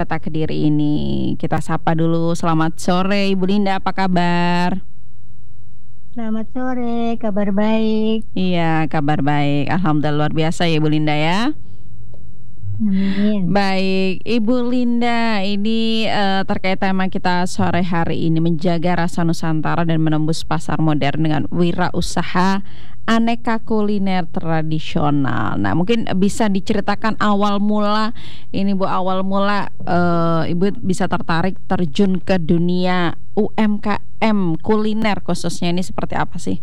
Kota Kediri ini. Kita sapa dulu. Selamat sore Ibu Linda, apa kabar? Selamat sore, kabar baik. Iya, kabar baik. Alhamdulillah luar biasa ya Ibu Linda ya. Amin. Baik, Ibu Linda, ini terkait tema kita sore hari ini, menjaga rasa Nusantara dan menembus pasar modern dengan wirausaha aneka kuliner tradisional. Nah, mungkin bisa diceritakan awal mula ini Bu, awal mula Ibu bisa tertarik terjun ke dunia UMKM kuliner khususnya ini seperti apa sih?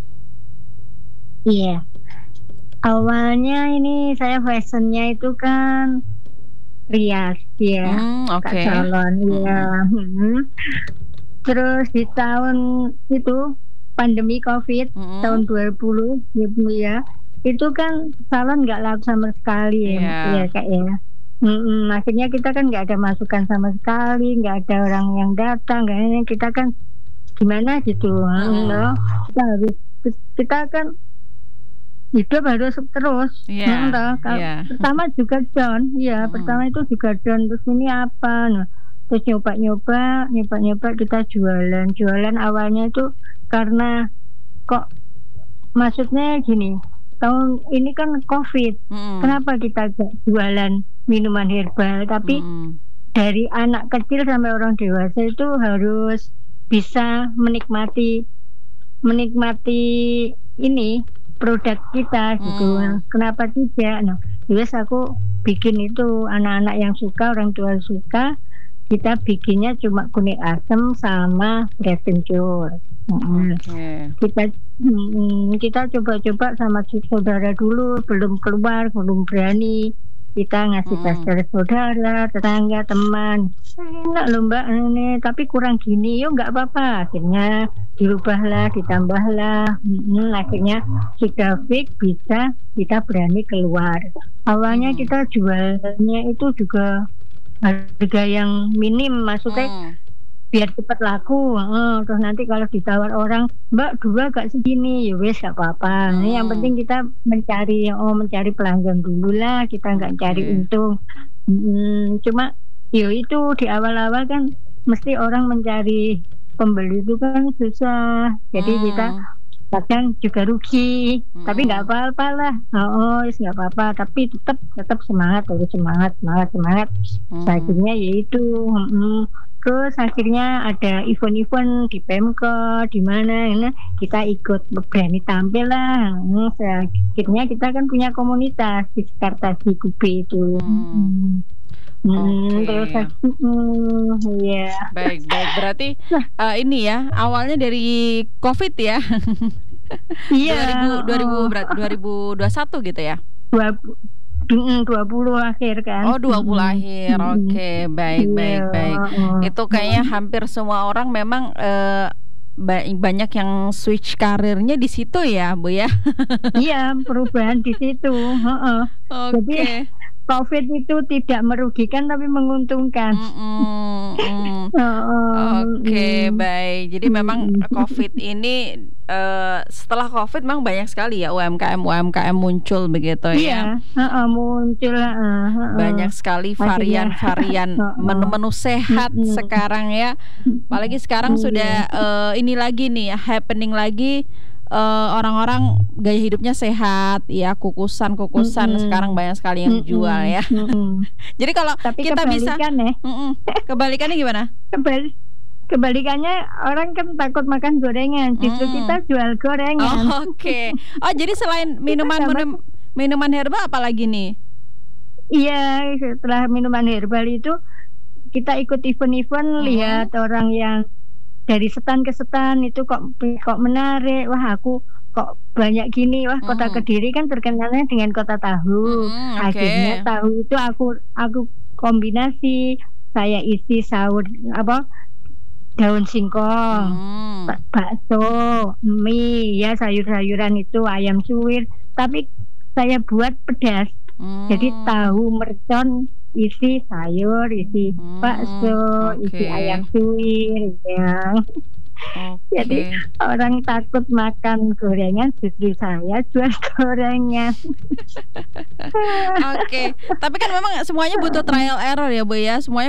Iya, awalnya ini saya fashionnya itu kan rias ya, Kak Oke. Salon ya. Terus di tahun itu pandemi COVID tahun 2020 gitu ya, itu kan salon nggak laku sama sekali ya, Iya. ya Kak ya. Akhirnya kita kan nggak ada masukan sama sekali, nggak ada orang yang datang, kayaknya kita kan gimana gitu, loh. Kita kan hidup harus terus, Iya, Kalau iya. pertama juga down, ya pertama itu juga down, terus ini apa, nah terus nyoba kita jualan awalnya itu karena kok maksudnya gini, tahun ini kan COVID, kenapa kita gak jualan minuman herbal, tapi dari anak kecil sampai orang dewasa itu harus bisa menikmati ini produk kita gitu. Kenapa tidak? Nah, terus aku bikin itu, anak-anak yang suka, orang tua suka, kita bikinnya cuma kunyit asam sama beras kencur. Kita coba-coba sama saudara dulu, belum keluar, belum berani. Kita ngasih tes saudara, tetangga, teman. Enak loh Mbak ini, tapi kurang gini, yuk nggak apa-apa. Akhirnya dirubahlah, ditambahlah. Akhirnya sudah fix, bisa kita berani keluar. Awalnya kita jualnya itu juga harga yang minim, maksudnya biar cepat laku. Terus nanti kalau ditawar orang, Mbak dua gak segini, ya wes gak apa-apa. Yang penting kita mencari pelanggan dulu lah, kita nggak cari untung. Cuma itu di awal-awal kan mesti orang mencari pembeli itu kan susah, jadi kita kadang juga rugi, tapi nggak apa-apa lah. Nggak apa-apa, tapi tetap semangat, harus semangat. Akhirnya yaitu terus akhirnya ada event-event di Pemkot di mana kita ikut berani tampil lah. Akhirnya kita kan punya komunitas di Sekartasi Kubi itu. Terus ya. Baik. Berarti ini ya awalnya dari COVID ya. Iya. 2021 gitu ya. 20 akhir kan. 20 akhir. Oke, baik. Itu kayaknya hampir semua orang memang banyak yang switch karirnya di situ ya, Bu ya. Iya, perubahan di situ. Jadi COVID itu tidak merugikan tapi menguntungkan. Oke, baik. Jadi memang COVID ini setelah COVID memang banyak sekali ya UMKM muncul begitu ya. Iya, muncul. Banyak sekali varian-varian menu-menu sehat sekarang ya. Apalagi sekarang sudah ini lagi nih happening lagi. Orang-orang gaya hidupnya sehat ya, kukusan sekarang banyak sekali yang jual ya. Jadi kalau kita bisa kebalikannya gimana? Kebalikannya orang kan takut makan gorengan, justru kita jual gorengan. Oke. Jadi selain minuman herbal apa lagi nih? Iya, setelah minuman herbal itu kita ikut event-event, lihat orang yang dari setan ke setan itu kok menarik. Wah, aku kok banyak gini. Wah, Kota Kediri kan terkenalnya dengan kota tahu. Akhirnya tahu itu aku kombinasi, saya isi daun singkong, bakso, mie, ya sayur-sayuran itu, ayam suwir. Tapi saya buat pedas. Jadi tahu mercon isi sayur, isi bakso, isi ayam suwir ya. Jadi orang takut makan gorengan, justru saya jual gorengan. Tapi kan memang semuanya butuh trial error ya Bu ya, semuanya